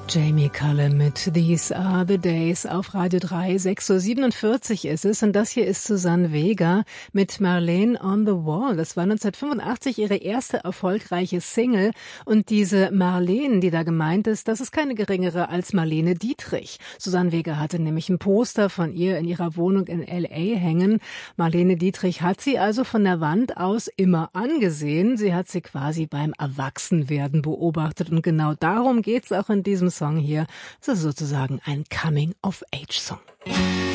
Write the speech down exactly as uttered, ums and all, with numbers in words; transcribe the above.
Jamie Cullum mit These Are the Days auf Radio drei. sechs Uhr siebenundvierzig ist es und das hier ist Suzanne Vega mit Marlene on the Wall. Das war neunzehnhundertfünfundachtzig ihre erste erfolgreiche Single und diese Marlene, die da gemeint ist, das ist keine geringere als Marlene Dietrich. Suzanne Vega hatte nämlich ein Poster von ihr in ihrer Wohnung in L A hängen. Marlene Dietrich hat sie also von der Wand aus immer angesehen. Sie hat sie quasi beim Erwachsenwerden beobachtet und genau darum geht's auch in diesem Song hier. Das ist sozusagen ein Coming-of-Age-Song.